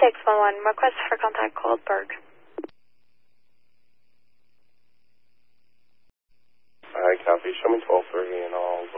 611, request for contact Goldberg. Hi, copy. Show me 1230 and I'll